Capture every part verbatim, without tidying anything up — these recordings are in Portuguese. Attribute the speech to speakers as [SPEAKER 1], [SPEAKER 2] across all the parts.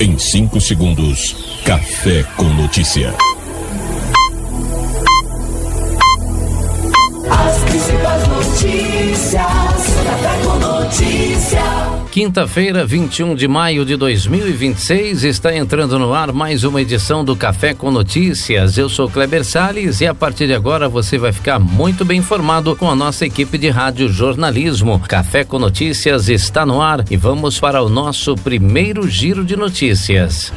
[SPEAKER 1] Em cinco segundos, Café com Notícia.
[SPEAKER 2] As principais notícias, Café com Notícia.
[SPEAKER 3] Quinta-feira, vinte e um de maio de dois mil e vinte e seis, está entrando no ar mais uma edição do Café com Notícias. Eu sou Kleber Salles e a partir de agora você vai ficar muito bem informado com a nossa equipe de rádio jornalismo. Café com Notícias está no ar e vamos para o nosso primeiro giro de notícias.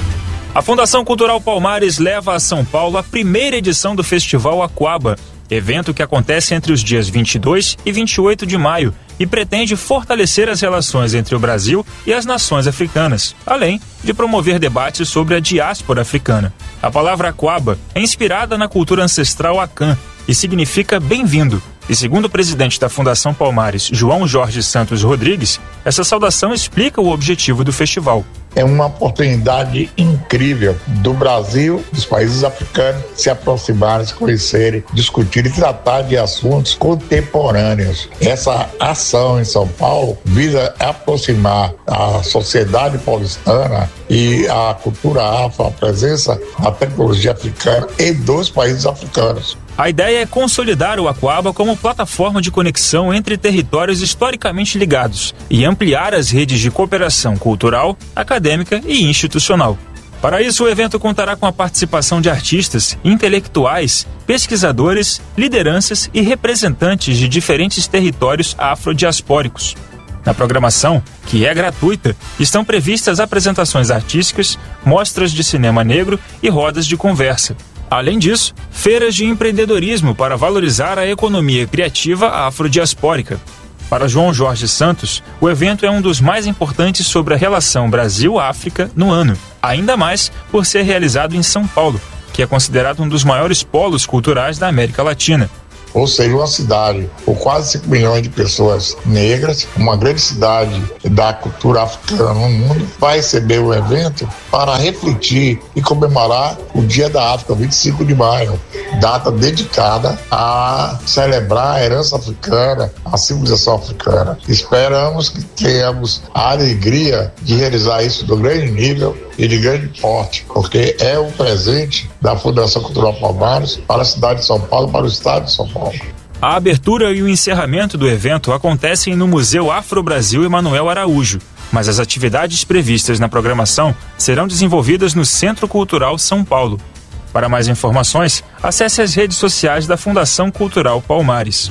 [SPEAKER 4] A Fundação Cultural Palmares leva a São Paulo a primeira edição do Festival Aquaba, evento que acontece entre os dias vinte e dois e vinte e oito de maio e pretende fortalecer as relações entre o Brasil e as nações africanas, além de promover debates sobre a diáspora africana. A palavra Aquaba é inspirada na cultura ancestral Akan e significa bem-vindo. E segundo o presidente da Fundação Palmares, João Jorge Santos Rodrigues, essa saudação explica o objetivo do festival.
[SPEAKER 5] É uma oportunidade incrível do Brasil, dos países africanos, se aproximarem, se conhecerem, discutir e tratar de assuntos contemporâneos. Essa ação em São Paulo visa aproximar a sociedade paulistana e a cultura afro, a presença da tecnologia africana em dois países africanos.
[SPEAKER 4] A ideia é consolidar o Aquaba como plataforma de conexão entre territórios historicamente ligados e ampliar as redes de cooperação cultural, acadêmica e institucional. Para isso, o evento contará com a participação de artistas, intelectuais, pesquisadores, lideranças e representantes de diferentes territórios afrodiaspóricos. Na programação, que é gratuita, estão previstas apresentações artísticas, mostras de cinema negro e rodas de conversa. Além disso, feiras de empreendedorismo para valorizar a economia criativa afrodiaspórica. Para João Jorge Santos, o evento é um dos mais importantes sobre a relação Brasil-África no ano, ainda mais por ser realizado em São Paulo, que é considerado um dos maiores polos culturais da América Latina.
[SPEAKER 5] Ou seja, uma cidade com quase cinco milhões de pessoas negras, uma grande cidade da cultura africana no mundo, vai receber o evento para refletir e comemorar o Dia da África, vinte e cinco de maio, data dedicada a celebrar a herança africana, a civilização africana. Esperamos que tenhamos a alegria de realizar isso do grande nível e de grande porte, porque é um presente da Fundação Cultural Palmares para a cidade de São Paulo, para o estado de São Paulo.
[SPEAKER 4] A abertura e o encerramento do evento acontecem no Museu Afro-Brasil Emanuel Araújo, mas as atividades previstas na programação serão desenvolvidas no Centro Cultural São Paulo. Para mais informações, acesse as redes sociais da Fundação Cultural Palmares.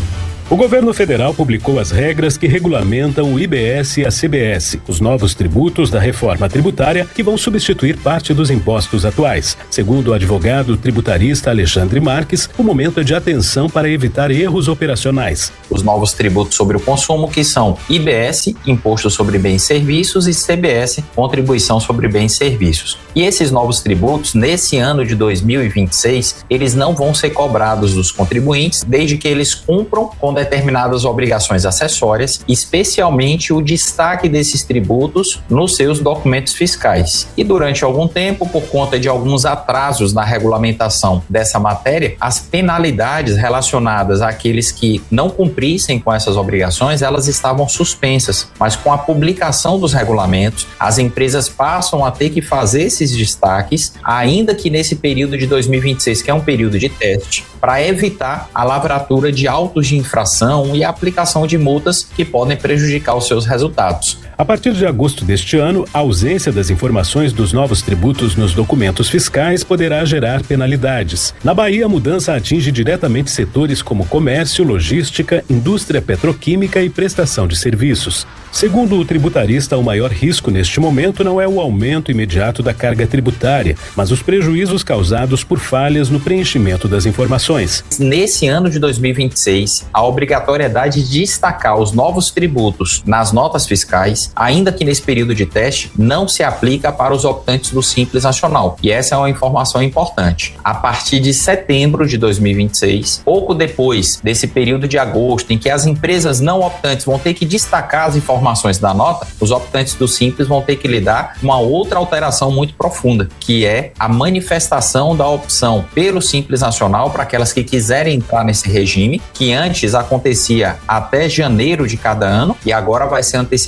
[SPEAKER 6] O governo federal publicou as regras que regulamentam o I B S e a C B S, os novos tributos da reforma tributária que vão substituir parte dos impostos atuais. Segundo o advogado tributarista Alexandre Marques, o momento é de atenção para evitar erros operacionais.
[SPEAKER 7] Os novos tributos sobre o consumo, que são I B S, Imposto sobre Bens e Serviços, e C B S, Contribuição sobre Bens e Serviços. E esses novos tributos, nesse ano de dois mil e vinte e seis, eles não vão ser cobrados dos contribuintes, desde que eles cumpram com determinadas obrigações acessórias, especialmente o destaque desses tributos nos seus documentos fiscais. E durante algum tempo, por conta de alguns atrasos na regulamentação dessa matéria, as penalidades relacionadas àqueles que não cumprissem com essas obrigações, elas estavam suspensas. Mas com a publicação dos regulamentos, as empresas passam a ter que fazer esses destaques, ainda que nesse período de dois mil e vinte e seis, que é um período de teste, para evitar a lavratura de autos de infração e a aplicação de multas que podem prejudicar os seus resultados.
[SPEAKER 6] A partir de agosto deste ano, a ausência das informações dos novos tributos nos documentos fiscais poderá gerar penalidades. Na Bahia, a mudança atinge diretamente setores como comércio, logística, indústria petroquímica e prestação de serviços. Segundo o tributarista, o maior risco neste momento não é o aumento imediato da carga tributária, mas os prejuízos causados por falhas no preenchimento das informações.
[SPEAKER 7] Nesse ano de dois mil e vinte e seis, a obrigatoriedade de destacar os novos tributos nas notas fiscais, ainda que nesse período de teste, não se aplica para os optantes do Simples Nacional. E essa é uma informação importante. A partir de setembro de dois mil e vinte e seis, pouco depois desse período de agosto, em que as empresas não optantes vão ter que destacar as informações da nota, os optantes do Simples vão ter que lidar com uma outra alteração muito profunda, que é a manifestação da opção pelo Simples Nacional para aquelas que quiserem entrar nesse regime, que antes acontecia até janeiro de cada ano e agora vai ser antecipado para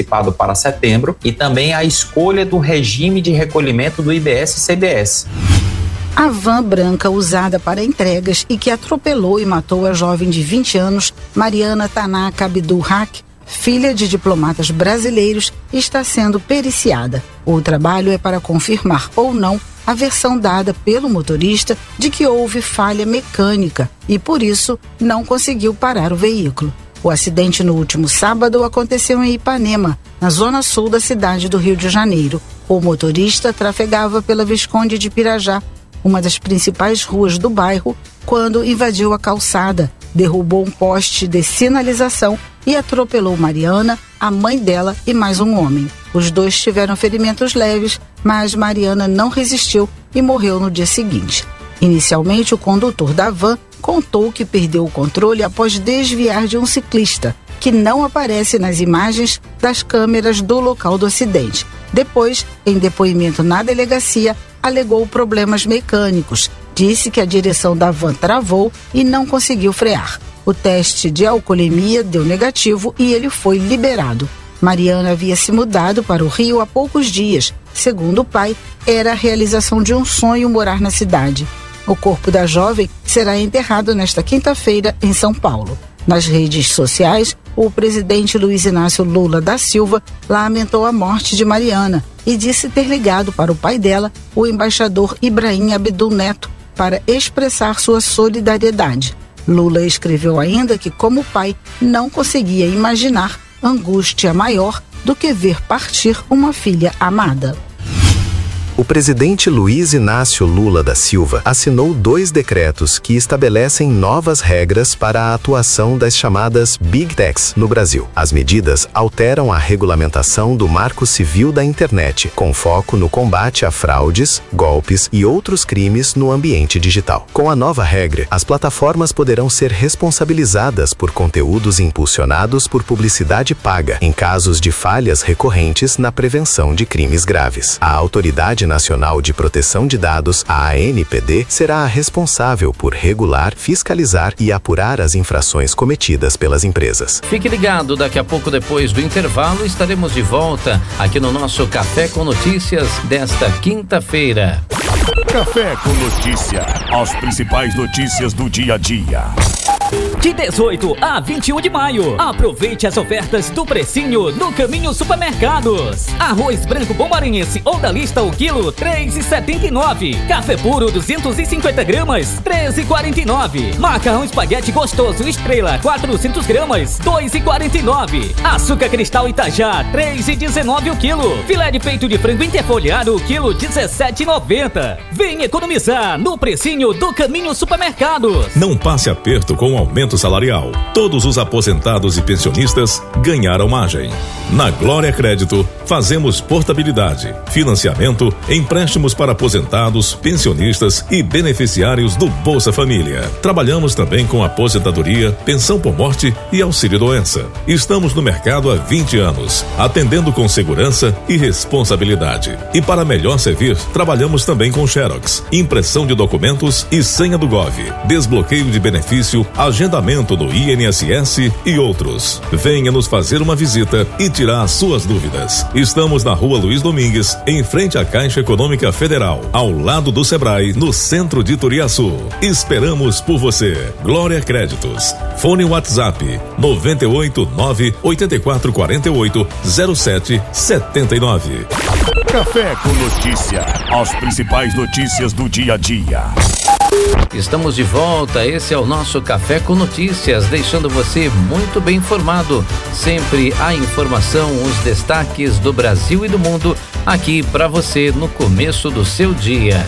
[SPEAKER 7] para setembro e também a escolha do regime de recolhimento do I B S e C B S.
[SPEAKER 8] A van branca usada para entregas e que atropelou e matou a jovem de vinte anos, Mariana Tanaka Abdul Haq, filha de diplomatas brasileiros, está sendo periciada. O trabalho é para confirmar ou não a versão dada pelo motorista de que houve falha mecânica e, por isso, não conseguiu parar o veículo. O acidente no último sábado aconteceu em Ipanema, na zona sul da cidade do Rio de Janeiro. O motorista trafegava pela Visconde de Pirajá, uma das principais ruas do bairro, quando invadiu a calçada, derrubou um poste de sinalização e atropelou Mariana, a mãe dela e mais um homem. Os dois tiveram ferimentos leves, mas Mariana não resistiu e morreu no dia seguinte. Inicialmente, o condutor da van contou que perdeu o controle após desviar de um ciclista, que não aparece nas imagens das câmeras do local do acidente. Depois, em depoimento na delegacia, alegou problemas mecânicos. Disse que a direção da van travou e não conseguiu frear. O teste de alcoolemia deu negativo e ele foi liberado. Mariana havia se mudado para o Rio há poucos dias. Segundo o pai, era a realização de um sonho morar na cidade. O corpo da jovem será enterrado nesta quinta-feira em São Paulo. Nas redes sociais, o presidente Luiz Inácio Lula da Silva lamentou a morte de Mariana e disse ter ligado para o pai dela, o embaixador Ibrahim Abdul Neto, para expressar sua solidariedade. Lula escreveu ainda que, como pai, não conseguia imaginar angústia maior do que ver partir uma filha amada.
[SPEAKER 9] O presidente Luiz Inácio Lula da Silva assinou dois decretos que estabelecem novas regras para a atuação das chamadas Big Techs no Brasil. As medidas alteram a regulamentação do Marco Civil da Internet, com foco no combate a fraudes, golpes e outros crimes no ambiente digital. Com a nova regra, as plataformas poderão ser responsabilizadas por conteúdos impulsionados por publicidade paga, em casos de falhas recorrentes na prevenção de crimes graves. A autoridade Nacional de Proteção de Dados, a A N P D, será a responsável por regular, fiscalizar e apurar as infrações cometidas pelas empresas.
[SPEAKER 3] Fique ligado, daqui a pouco, depois do intervalo, estaremos de volta aqui no nosso Café com Notícias desta quinta-feira.
[SPEAKER 1] Café com Notícia, as principais notícias do dia a dia.
[SPEAKER 10] De dezoito a vinte e um de maio, aproveite as ofertas do Precinho no Caminho Supermercados. Arroz branco bombarense ou da lista o quilo três reais e setenta e nove centavos. Café puro duzentos e cinquenta gramas treze reais e quarenta e nove centavos. Macarrão espaguete gostoso Estrela quatrocentas gramas dois reais e quarenta e nove centavos. Açúcar cristal Itajá três reais e dezenove centavos o quilo. Filé de peito de frango interfolhado o quilo dezessete reais e noventa centavos. Vem economizar no Precinho do Caminho Supermercados.
[SPEAKER 1] Não passe aperto com o aumento salarial. Todos os aposentados e pensionistas ganharam margem. Na Glória Crédito, fazemos portabilidade, financiamento, empréstimos para aposentados, pensionistas e beneficiários do Bolsa Família. Trabalhamos também com aposentadoria, pensão por morte e auxílio-doença. Estamos no mercado há vinte anos, atendendo com segurança e responsabilidade. E para melhor servir, trabalhamos também com Xerox, impressão de documentos e senha do Gov, desbloqueio de benefício, agendamento do I N S S e outros. Venha nos fazer uma visita e tirar suas dúvidas. Estamos na Rua Luiz Domingues, em frente à Caixa Econômica Federal, ao lado do Sebrae, no centro de Turiaçu. Esperamos por você. Glória Créditos. Fone WhatsApp noventa e oito, nove oito quatro quatro oito, zero sete sete nove. Café com Notícia. As principais notícias do dia a dia.
[SPEAKER 3] Estamos de volta, esse é o nosso Café com Notícias, deixando você muito bem informado. Sempre a informação, os destaques do Brasil e do mundo, aqui para você no começo do seu dia.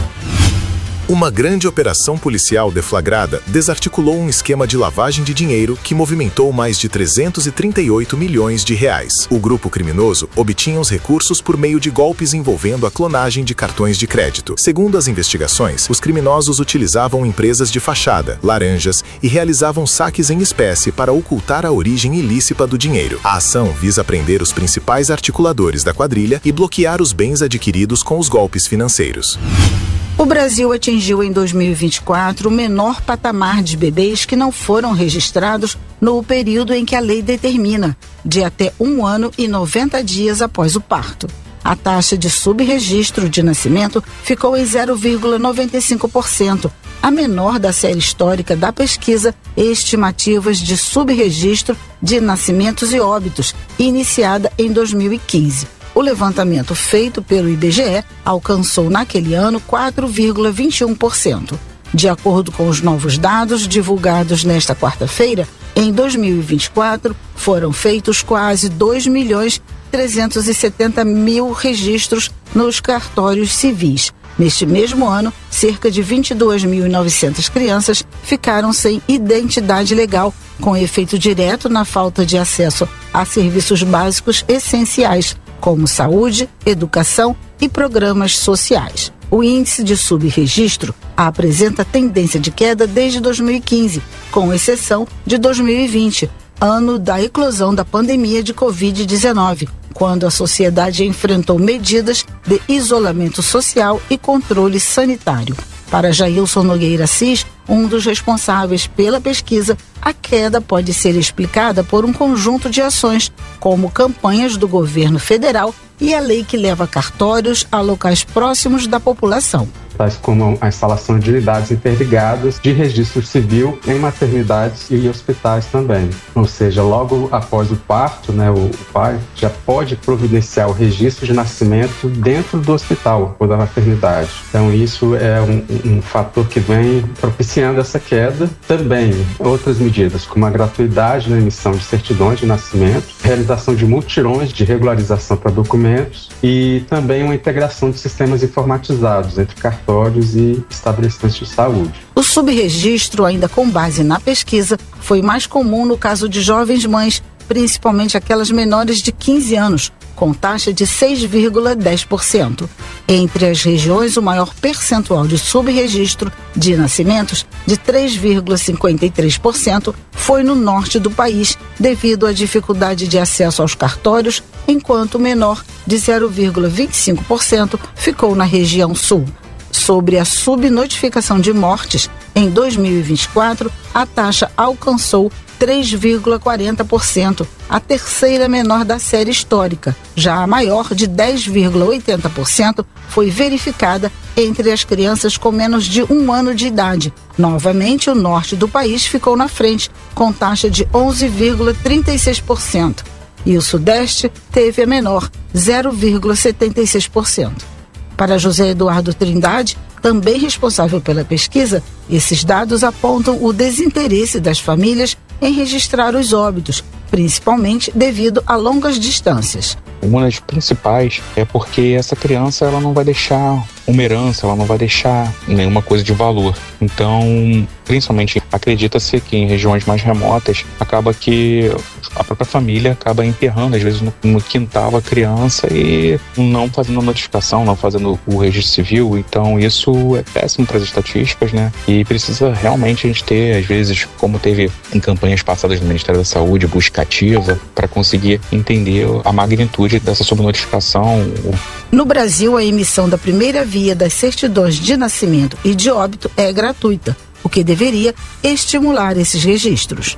[SPEAKER 9] Uma grande operação policial deflagrada desarticulou um esquema de lavagem de dinheiro que movimentou mais de trezentos e trinta e oito milhões de reais. O grupo criminoso obtinha os recursos por meio de golpes envolvendo a clonagem de cartões de crédito. Segundo as investigações, os criminosos utilizavam empresas de fachada, laranjas e realizavam saques em espécie para ocultar a origem ilícita do dinheiro. A ação visa prender os principais articuladores da quadrilha e bloquear os bens adquiridos com os golpes financeiros.
[SPEAKER 8] O Brasil atingiu em dois mil e vinte e quatro o menor patamar de bebês que não foram registrados no período em que a lei determina, de até um ano e noventa dias após o parto. A taxa de subregistro de nascimento ficou em zero vírgula noventa e cinco por cento, a menor da série histórica da pesquisa Estimativas de Subregistro de Nascimentos e Óbitos, iniciada em dois mil e quinze. O levantamento feito pelo I B G E alcançou naquele ano quatro vírgula vinte e um por cento. De acordo com os novos dados divulgados nesta quarta-feira, em dois mil e vinte e quatro foram feitos quase dois milhões trezentos e setenta mil registros nos cartórios civis. Neste mesmo ano, cerca de vinte e duas mil e novecentas crianças ficaram sem identidade legal, com efeito direto na falta de acesso a serviços básicos essenciais, como saúde, educação e programas sociais. O índice de subregistro apresenta tendência de queda desde dois mil e quinze, com exceção de dois mil e vinte, ano da eclosão da pandemia de covid dezenove, quando a sociedade enfrentou medidas de isolamento social e controle sanitário. Para Jailson Nogueira Assis, um dos responsáveis pela pesquisa, a queda pode ser explicada por um conjunto de ações, como campanhas do governo federal e a lei que leva cartórios a locais próximos da população.
[SPEAKER 11] Tais como a instalação de unidades interligadas de registro civil em maternidades e hospitais também. Ou seja, logo após o parto, né, o pai já pode providenciar o registro de nascimento dentro do hospital ou da maternidade. Então isso é um, um fator que vem propiciando essa queda. Também outras medidas, como a gratuidade na emissão de certidões de nascimento, realização de mutirões de regularização para documentos e também uma integração de sistemas informatizados entre cartórios e estabelecimentos de saúde.
[SPEAKER 8] O subregistro, ainda com base na pesquisa, foi mais comum no caso de jovens mães, principalmente aquelas menores de quinze anos, com taxa de seis vírgula dez por cento. Entre as regiões, o maior percentual de subregistro de nascimentos, de três vírgula cinquenta e três por cento, foi no norte do país, devido à dificuldade de acesso aos cartórios, enquanto o menor, de zero vírgula vinte e cinco por cento, ficou na região sul. Sobre a subnotificação de mortes, em dois mil e vinte e quatro, a taxa alcançou três vírgula quarenta por cento, a terceira menor da série histórica. Já a maior, de dez vírgula oitenta por cento, foi verificada entre as crianças com menos de um ano de idade. Novamente, o norte do país ficou na frente, com taxa de onze vírgula trinta e seis por cento. E o sudeste teve a menor, zero vírgula setenta e seis por cento. Para José Eduardo Trindade, também responsável pela pesquisa, esses dados apontam o desinteresse das famílias em registrar os óbitos, principalmente devido a longas distâncias.
[SPEAKER 12] Uma das principais é porque essa criança ela não vai deixar uma herança, ela não vai deixar nenhuma coisa de valor. Então, principalmente, acredita-se que em regiões mais remotas, acaba que a própria família acaba enterrando, às vezes, no, no quintal a criança e não fazendo a notificação, não fazendo o registro civil. Então, isso é péssimo para as estatísticas, né? E precisa realmente a gente ter, às vezes, como teve em campanhas passadas do Ministério da Saúde, busca ativa, para conseguir entender a magnitude dessa subnotificação.
[SPEAKER 8] No Brasil, a emissão da primeira via das certidões de nascimento e de óbito é gratuita, o que deveria estimular esses registros.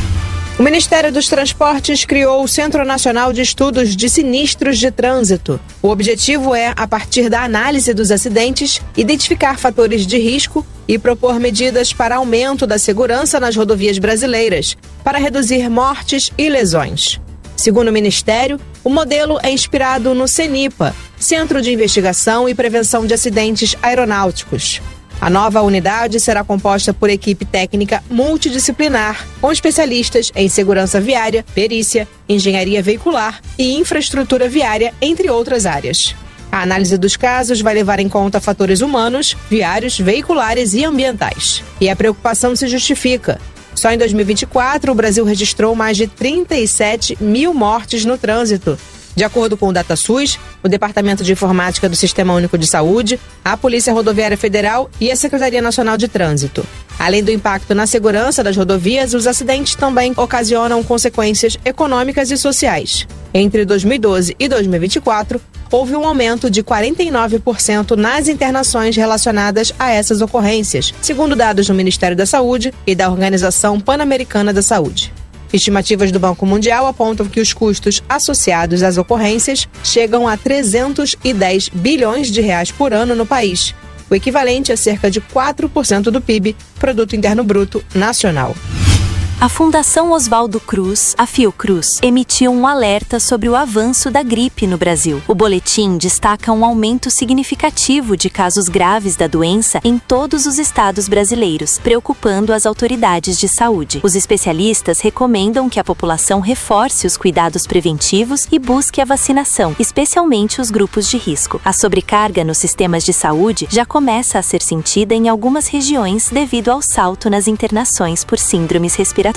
[SPEAKER 13] O Ministério dos Transportes criou o Centro Nacional de Estudos de Sinistros de Trânsito. O objetivo é, a partir da análise dos acidentes, identificar fatores de risco e propor medidas para aumento da segurança nas rodovias brasileiras, para reduzir mortes e lesões. Segundo o Ministério, o modelo é inspirado no CENIPA, Centro de Investigação e Prevenção de Acidentes Aeronáuticos. A nova unidade será composta por equipe técnica multidisciplinar, com especialistas em segurança viária, perícia, engenharia veicular e infraestrutura viária, entre outras áreas. A análise dos casos vai levar em conta fatores humanos, viários, veiculares e ambientais. E a preocupação se justifica. Só em dois mil e vinte e quatro, o Brasil registrou mais de trinta e sete mil mortes no trânsito. De acordo com o DataSUS, o Departamento de Informática do Sistema Único de Saúde, a Polícia Rodoviária Federal e a Secretaria Nacional de Trânsito. Além do impacto na segurança das rodovias, os acidentes também ocasionam consequências econômicas e sociais. Entre dois mil e doze e dois mil e vinte e quatro, houve um aumento de quarenta e nove por cento nas internações relacionadas a essas ocorrências, segundo dados do Ministério da Saúde e da Organização Pan-Americana da Saúde. Estimativas do Banco Mundial apontam que os custos associados às ocorrências chegam a trezentos e dez bilhões de reais por ano no país, o equivalente a cerca de quatro por cento do P I B, Produto Interno Bruto Nacional.
[SPEAKER 14] A Fundação Oswaldo Cruz, a Fiocruz, emitiu um alerta sobre o avanço da gripe no Brasil. O boletim destaca um aumento significativo de casos graves da doença em todos os estados brasileiros, preocupando as autoridades de saúde. Os especialistas recomendam que a população reforce os cuidados preventivos e busque a vacinação, especialmente os grupos de risco. A sobrecarga nos sistemas de saúde já começa a ser sentida em algumas regiões devido ao salto nas internações por síndromes respiratórias.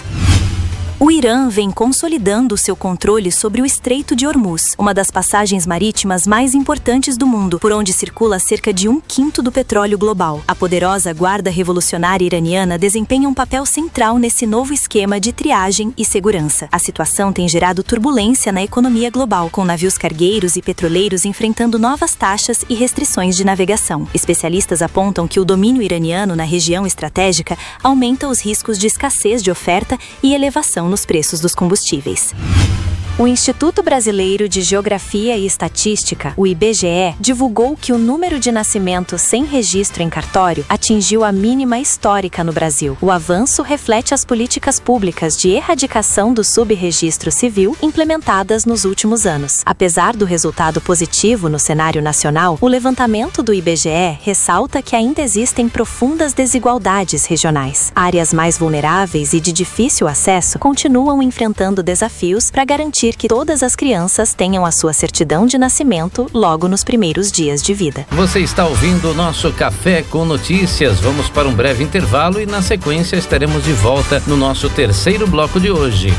[SPEAKER 14] O Irã vem consolidando seu controle sobre o Estreito de Hormuz, uma das passagens marítimas mais importantes do mundo, por onde circula cerca de um quinto do petróleo global. A poderosa Guarda Revolucionária Iraniana desempenha um papel central nesse novo esquema de triagem e segurança. A situação tem gerado turbulência na economia global, com navios cargueiros e petroleiros enfrentando novas taxas e restrições de navegação. Especialistas apontam que o domínio iraniano na região estratégica aumenta os riscos de escassez de oferta e elevação nos preços dos combustíveis. O Instituto Brasileiro de Geografia e Estatística, o I B G E, divulgou que o número de nascimentos sem registro em cartório atingiu a mínima histórica no Brasil. O avanço reflete as políticas públicas de erradicação do subregistro civil implementadas nos últimos anos. Apesar do resultado positivo no cenário nacional, o levantamento do I B G E ressalta que ainda existem profundas desigualdades regionais. Áreas mais vulneráveis e de difícil acesso continuam enfrentando desafios para garantir que todas as crianças tenham a sua certidão de nascimento logo nos primeiros dias de vida.
[SPEAKER 3] Você está ouvindo o nosso Café com Notícias. Vamos para um breve intervalo e na sequência estaremos de volta no nosso terceiro bloco de hoje.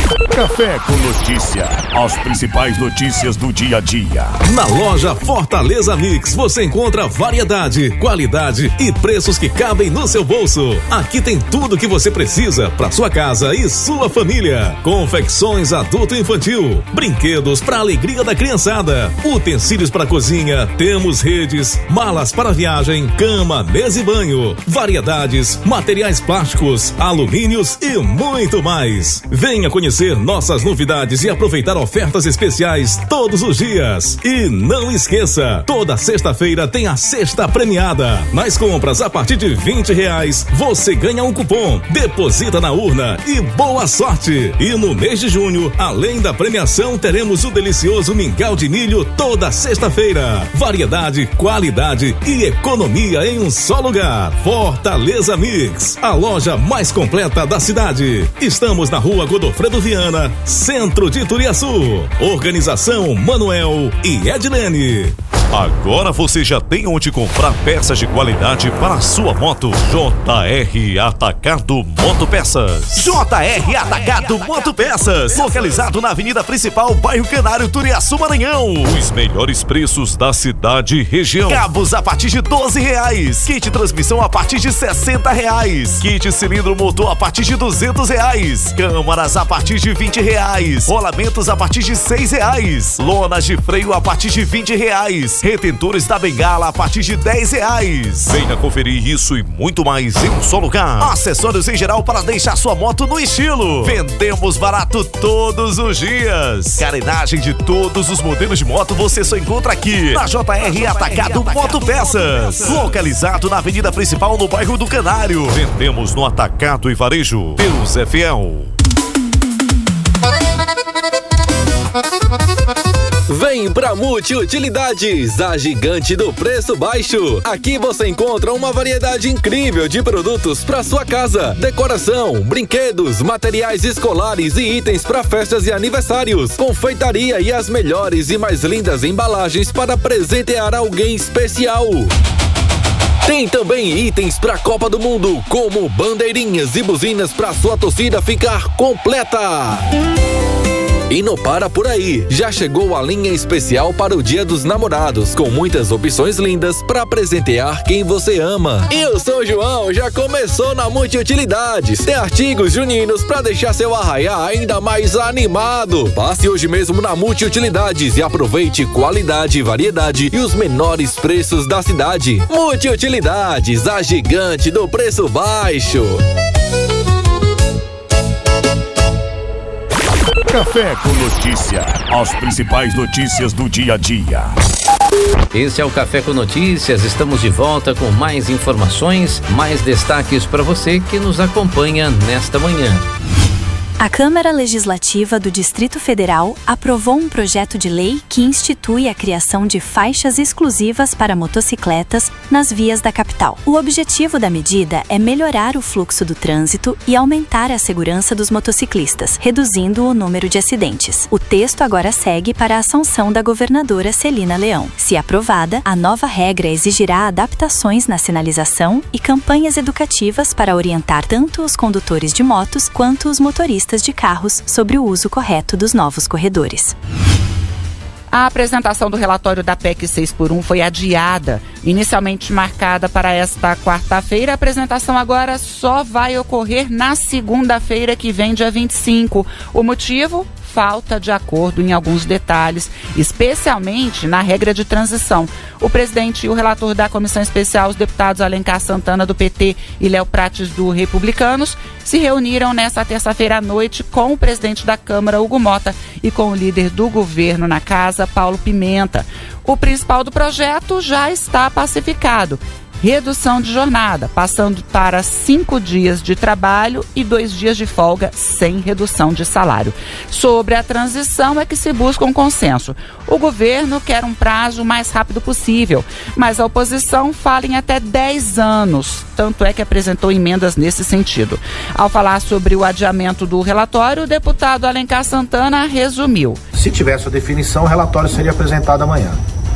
[SPEAKER 15] Café com Notícia. As principais notícias do dia a dia.
[SPEAKER 1] Na loja Fortaleza Mix você encontra variedade, qualidade e preços que cabem no seu bolso. Aqui tem tudo que você precisa para sua casa e sua família. Confecções adulto e infantil, brinquedos para alegria da criançada, utensílios para cozinha, temos redes, malas para viagem, cama, mesa e banho, variedades, materiais plásticos, alumínios e muito mais. Venha conhecer nossas novidades e aproveitar ofertas especiais todos os dias. E não esqueça, toda sexta-feira tem a sexta premiada. Nas compras a partir de vinte reais, você ganha um cupom, deposita na urna e boa sorte. E no mês de junho, além da premiação, teremos o delicioso mingau de milho toda sexta-feira. Variedade, qualidade e economia em um só lugar. Fortaleza Mix, a loja mais completa da cidade. Estamos na rua Godofredo Viana, centro de Turiaçu. Organização Manuel e Edilene.
[SPEAKER 15] Agora você já tem onde comprar peças de qualidade para a sua moto. J R Atacado Motopeças.
[SPEAKER 16] J R Atacado Motopeças. Localizado na Avenida Principal, bairro Canário, Turiaçu, Maranhão.
[SPEAKER 15] Os melhores preços da cidade e região.
[SPEAKER 16] Cabos a partir de doze reais. Kit transmissão a partir de sessenta reais. Kit cilindro motor a partir de duzentos reais. Câmaras a partir de vinte reais. Rolamentos a partir de seis reais. Lonas de freio a partir de vinte reais. Retentores da bengala a partir de dez reais.
[SPEAKER 15] Venha conferir isso e muito mais em um só lugar.
[SPEAKER 16] Acessórios em geral para deixar sua moto no estilo. Vendemos barato todos os dias. Carenagem de todos os modelos de moto você só encontra aqui na J R Atacado Motopeças. Localizado na Avenida Principal, no bairro do Canário.
[SPEAKER 15] Vendemos no Atacado e Varejo. Deus é fiel.
[SPEAKER 17] Vem pra Multiutilidades, a gigante do preço baixo. Aqui você encontra uma variedade incrível de produtos para sua casa, decoração, brinquedos, materiais escolares e itens para festas e aniversários, confeitaria e as melhores e mais lindas embalagens para presentear alguém especial. Tem também itens para a Copa do Mundo, como bandeirinhas e buzinas para sua torcida ficar completa. E não para por aí, já chegou a linha especial para o Dia dos Namorados, com muitas opções lindas para presentear quem você ama. E o São João já começou na Multiutilidades. Tem artigos juninos para deixar seu arraiá ainda mais animado. Passe hoje mesmo na Multiutilidades e aproveite qualidade, variedade e os menores preços da cidade. Multiutilidades, a gigante do preço baixo.
[SPEAKER 18] Café com Notícia. As principais notícias do dia a dia.
[SPEAKER 3] Esse é o Café com Notícias. Estamos de volta com mais informações, mais destaques para você que nos acompanha nesta manhã.
[SPEAKER 14] A Câmara Legislativa do Distrito Federal aprovou um projeto de lei que institui a criação de faixas exclusivas para motocicletas nas vias da capital. O objetivo da medida é melhorar o fluxo do trânsito e aumentar a segurança dos motociclistas, reduzindo o número de acidentes. O texto agora segue para a sanção da governadora Celina Leão. Se aprovada, a nova regra exigirá adaptações na sinalização e campanhas educativas para orientar tanto os condutores de motos quanto os motoristas de carros sobre o uso correto dos novos corredores.
[SPEAKER 19] A apresentação do relatório da P E C seis por um foi adiada. Inicialmente marcada para esta quarta-feira, a apresentação agora só vai ocorrer na segunda-feira que vem, dia vinte e cinco. O motivo? Falta de acordo em alguns detalhes, especialmente na regra de transição. O presidente e o relator da comissão especial, os deputados Alencar Santana, do P T, e Léo Prates, do Republicanos, se reuniram nesta terça-feira à noite com o presidente da Câmara, Hugo Mota, e com o líder do governo na casa, Paulo Pimenta. O principal do projeto já está pacificado. Redução de jornada, passando para cinco dias de trabalho e dois dias de folga sem redução de salário. Sobre a transição é que se busca um consenso. O governo quer um prazo o mais rápido possível, mas a oposição fala em até dez anos, tanto é que apresentou emendas nesse sentido. Ao falar sobre o adiamento do relatório, o deputado Alencar Santana resumiu.
[SPEAKER 20] Se tivesse a definição, o relatório seria apresentado amanhã,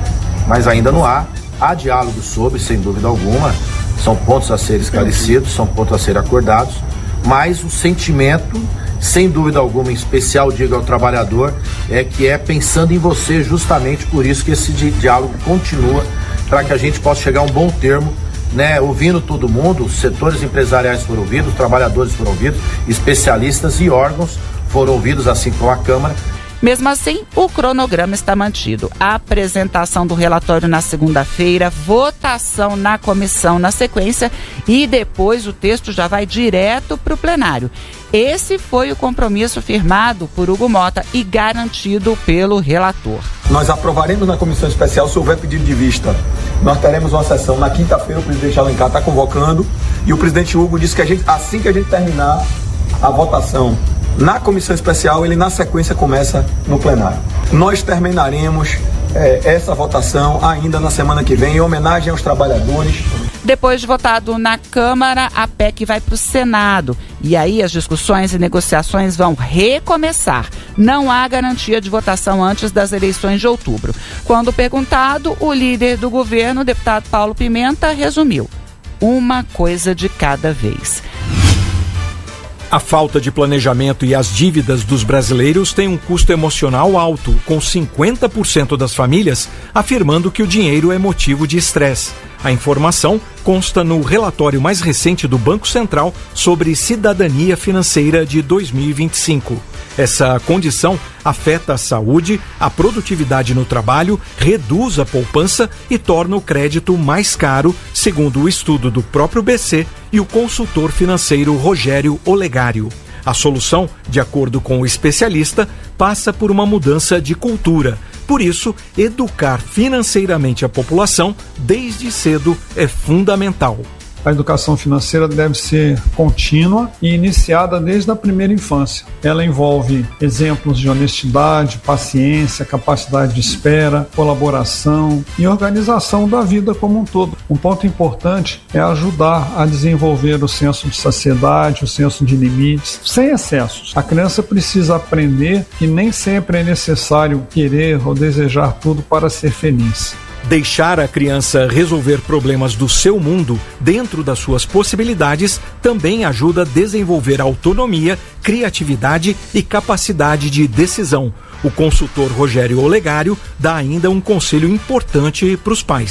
[SPEAKER 20] mas ainda não há. Há diálogo sobre, sem dúvida alguma, são pontos a ser esclarecidos, são pontos a ser acordados, mas o sentimento, sem dúvida alguma, em especial, digo ao trabalhador, é que é pensando em você, justamente por isso que esse di- diálogo continua, para que a gente possa chegar a um bom termo, né, ouvindo todo mundo, os setores empresariais foram ouvidos, os trabalhadores foram ouvidos, especialistas e órgãos foram ouvidos, assim como a Câmara.
[SPEAKER 19] Mesmo assim, o cronograma está mantido. A apresentação do relatório na segunda-feira, votação na comissão na sequência e depois o texto já vai direto para o plenário. Esse foi o compromisso firmado por Hugo Mota e garantido pelo relator.
[SPEAKER 21] Nós aprovaremos na comissão especial se houver pedido de vista. Nós teremos uma sessão na quinta-feira, o presidente Alencar está convocando e o presidente Hugo disse que a gente, assim que a gente terminar a votação na comissão especial, ele na sequência começa no plenário. Nós terminaremos é, essa votação ainda na semana que vem, em homenagem aos trabalhadores.
[SPEAKER 19] Depois de votado na Câmara, a P E C vai para o Senado. E aí as discussões e negociações vão recomeçar. Não há garantia de votação antes das eleições de outubro. Quando perguntado, o líder do governo, o deputado Paulo Pimenta, resumiu: uma coisa de cada vez.
[SPEAKER 22] A falta de planejamento e as dívidas dos brasileiros têm um custo emocional alto, com cinquenta por cento das famílias afirmando que o dinheiro é motivo de estresse. A informação consta no relatório mais recente do Banco Central sobre cidadania financeira de dois mil e vinte e cinco. Essa condição afeta a saúde, a produtividade no trabalho, reduz a poupança e torna o crédito mais caro, segundo o estudo do próprio B C e o consultor financeiro Rogério Olegário. A solução, de acordo com o especialista, passa por uma mudança de cultura. Por isso, educar financeiramente a população desde cedo é fundamental.
[SPEAKER 23] A educação financeira deve ser contínua e iniciada desde a primeira infância. Ela envolve exemplos de honestidade, paciência, capacidade de espera, colaboração e organização da vida como um todo. Um ponto importante é ajudar a desenvolver o senso de saciedade, o senso de limites, sem excessos. A criança precisa aprender que nem sempre é necessário querer ou desejar tudo para ser feliz.
[SPEAKER 22] Deixar a criança resolver problemas do seu mundo dentro das suas possibilidades também ajuda a desenvolver autonomia, criatividade e capacidade de decisão. O consultor Rogério Olegário dá ainda um conselho importante para os pais.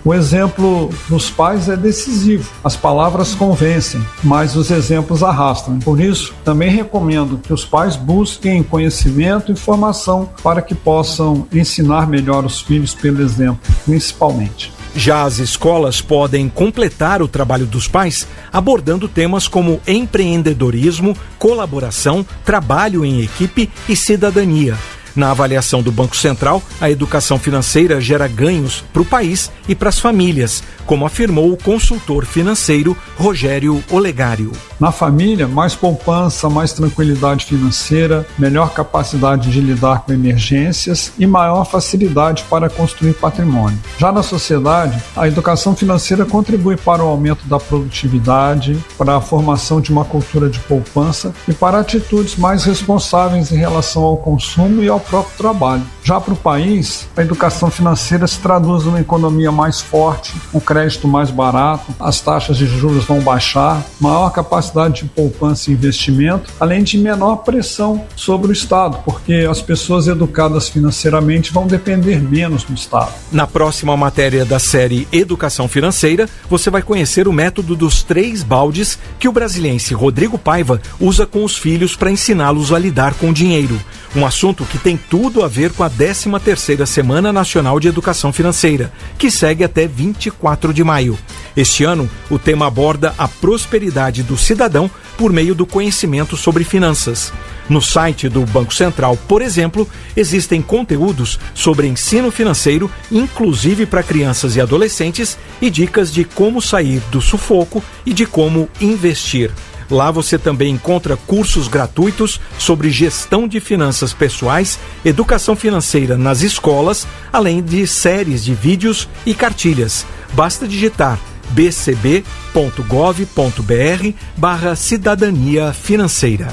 [SPEAKER 23] O exemplo dos pais é decisivo. As palavras convencem, mas os exemplos arrastam. Por isso, também recomendo que os pais busquem conhecimento e informação para que possam ensinar melhor os filhos pelo exemplo, principalmente.
[SPEAKER 22] Já as escolas podem completar o trabalho dos pais abordando temas como empreendedorismo, colaboração, trabalho em equipe e cidadania. Na avaliação do Banco Central, a educação financeira gera ganhos para o país e para as famílias, como afirmou o consultor financeiro Rogério Olegário.
[SPEAKER 23] Na família, mais poupança, mais tranquilidade financeira, melhor capacidade de lidar com emergências e maior facilidade para construir patrimônio. Já na sociedade, a educação financeira contribui para o aumento da produtividade, para a formação de uma cultura de poupança e para atitudes mais responsáveis em relação ao consumo e ao próprio trabalho. Já para o país, a educação financeira se traduz numa economia mais forte, um crédito mais barato, as taxas de juros vão baixar, maior capacidade de poupança e investimento, além de menor pressão sobre o Estado, porque as pessoas educadas financeiramente vão depender menos do Estado.
[SPEAKER 22] Na próxima matéria da série Educação Financeira, você vai conhecer o método dos três baldes que o brasiliense Rodrigo Paiva usa com os filhos para ensiná-los a lidar com o dinheiro. Um assunto que tem tudo a ver com a décima terceira Semana Nacional de Educação Financeira, que segue até vinte e quatro de maio. Este ano, o tema aborda a prosperidade do cidadão por meio do conhecimento sobre finanças. No site do Banco Central, por exemplo, existem conteúdos sobre ensino financeiro, inclusive para crianças e adolescentes, e dicas de como sair do sufoco e de como investir. Lá você também encontra cursos gratuitos sobre gestão de finanças pessoais, educação financeira nas escolas, além de séries de vídeos e cartilhas. Basta digitar b c b ponto gov ponto b r barra cidadania financeira.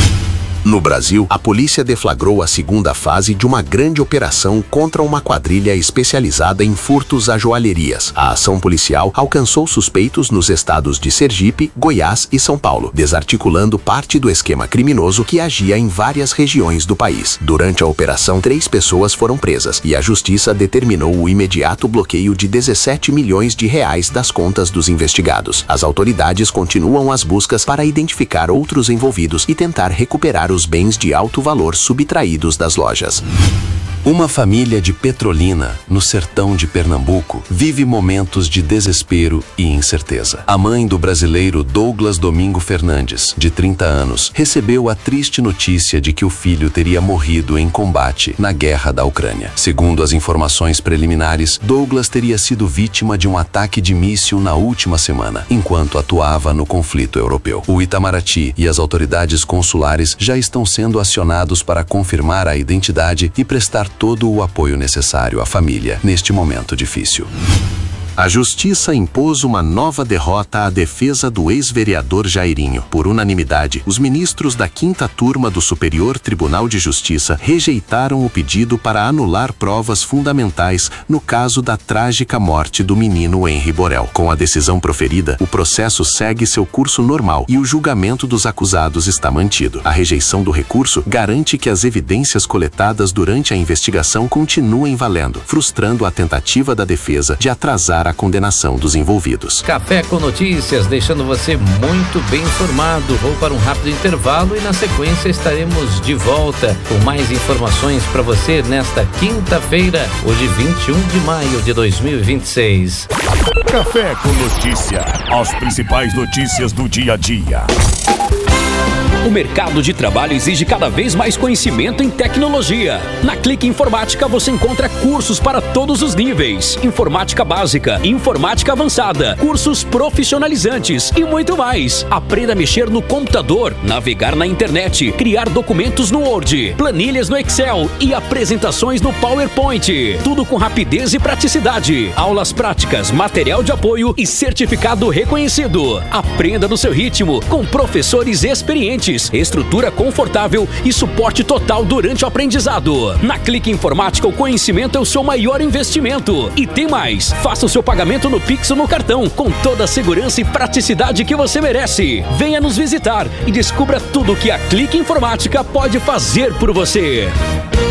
[SPEAKER 9] No Brasil, a polícia deflagrou a segunda fase de uma grande operação contra uma quadrilha especializada em furtos a joalherias. A ação policial alcançou suspeitos nos estados de Sergipe, Goiás e São Paulo, desarticulando parte do esquema criminoso que agia em várias regiões do país. Durante a operação, três pessoas foram presas e a justiça determinou o imediato bloqueio de dezessete milhões de reais das contas dos investigados. As autoridades continuam as buscas para identificar outros envolvidos e tentar recuperar os os bens de alto valor subtraídos das lojas. Uma família de Petrolina, no sertão de Pernambuco, vive momentos de desespero e incerteza. A mãe do brasileiro Douglas Domingo Fernandes, de trinta anos, recebeu a triste notícia de que o filho teria morrido em combate na guerra da Ucrânia. Segundo as informações preliminares, Douglas teria sido vítima de um ataque de míssil na última semana, enquanto atuava no conflito europeu. O Itamaraty e as autoridades consulares já estão sendo acionados para confirmar a identidade e prestar todo o apoio necessário à família neste momento difícil. A justiça impôs uma nova derrota à defesa do ex-vereador Jairinho. Por unanimidade, os ministros da quinta turma do Superior Tribunal de Justiça rejeitaram o pedido para anular provas fundamentais no caso da trágica morte do menino Henri Borel. Com a decisão proferida, o processo segue seu curso normal e o julgamento dos acusados está mantido. A rejeição do recurso garante que as evidências coletadas durante a investigação continuem valendo, frustrando a tentativa da defesa de atrasar a condenação dos envolvidos.
[SPEAKER 3] Café com Notícias, deixando você muito bem informado. Vou para um rápido intervalo e na sequência estaremos de volta com mais informações para você nesta quinta-feira, hoje vinte e um de maio de dois mil e vinte e seis.
[SPEAKER 18] Café com Notícia, as principais notícias do dia a dia.
[SPEAKER 2] O mercado de trabalho exige cada vez mais conhecimento em tecnologia. Na Clique Informática você encontra cursos para todos os níveis: informática básica, informática avançada, cursos profissionalizantes e muito mais. Aprenda a mexer no computador, navegar na internet, criar documentos no Word, planilhas no Excel e apresentações no PowerPoint. Tudo com rapidez e praticidade. Aulas práticas, material de apoio e certificado reconhecido. Aprenda no seu ritmo, com professores experientes, estrutura confortável e suporte total durante o aprendizado. Na Clique Informática, o conhecimento é o seu maior investimento. E tem mais: faça o seu pagamento no Pix ou no cartão, com toda a segurança e praticidade que você merece. Venha nos visitar e descubra tudo o que a Clique Informática pode fazer por você.